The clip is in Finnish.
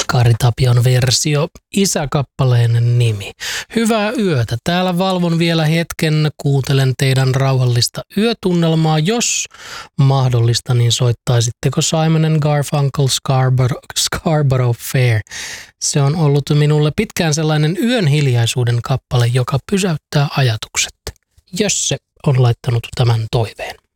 Kari Tapion versio, Isä-kappaleen nimi. Hyvää yötä. Täällä valvon vielä hetken, kuuntelen teidän rauhallista yötunnelmaa. Jos mahdollista, niin soittaisitteko Simon & Garfunkel Scarborough Fair? Se on ollut minulle pitkään sellainen yön hiljaisuuden kappale, joka pysäyttää ajatukset. Jos se on laittanut tämän toiveen.